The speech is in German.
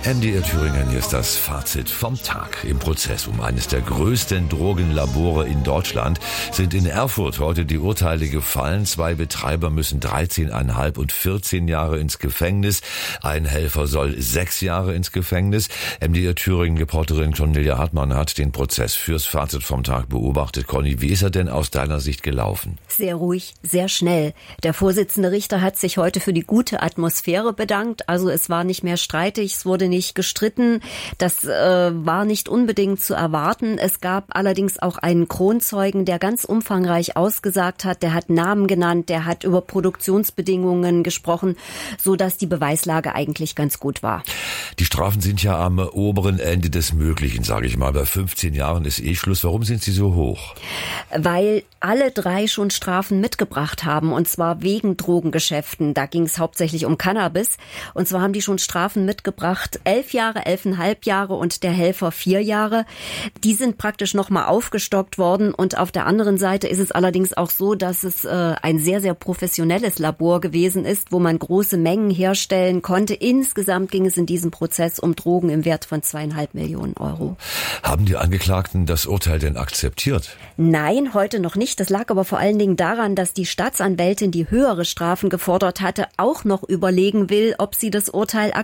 MDR Thüringen, hier ist das Fazit vom Tag. Im Prozess um eines der größten Drogenlabore in Deutschland sind in Erfurt heute die Urteile gefallen. 2 Betreiber müssen 13,5 und 14 Jahre ins Gefängnis. Ein Helfer soll 6 Jahre ins Gefängnis. MDR Thüringen-Reporterin Cornelia Hartmann hat den Prozess fürs Fazit vom Tag beobachtet. Conny, wie ist er denn aus deiner Sicht gelaufen? Sehr ruhig, sehr schnell. Der Vorsitzende Richter hat sich heute für die gute Atmosphäre bedankt. Also es war nicht mehr streitig, es wurde nicht gestritten. Das war nicht unbedingt zu erwarten. Es gab allerdings auch einen Kronzeugen, der ganz umfangreich ausgesagt hat. Der hat Namen genannt, der hat über Produktionsbedingungen gesprochen, so dass die Beweislage eigentlich ganz gut war. Die Strafen sind ja am oberen Ende des Möglichen, sage ich mal. Bei 15 Jahren ist Schluss. Warum sind sie so hoch? Weil alle 3 schon Strafen mitgebracht haben, und zwar wegen Drogengeschäften. Da ging es hauptsächlich um Cannabis. Und zwar haben die schon Strafen mitgebracht, 11 Jahre, 11,5 Jahre und der Helfer 4 Jahre. Die sind praktisch nochmal aufgestockt worden. Und auf der anderen Seite ist es allerdings auch so, dass es ein sehr, sehr professionelles Labor gewesen ist, wo man große Mengen herstellen konnte. Insgesamt ging es in diesem Prozess um Drogen im Wert von 2,5 Millionen Euro. Haben die Angeklagten das Urteil denn akzeptiert? Nein, heute noch nicht. Das lag aber vor allen Dingen daran, dass die Staatsanwältin, die höhere Strafen gefordert hatte, auch noch überlegen will, ob sie das Urteil akzeptiert.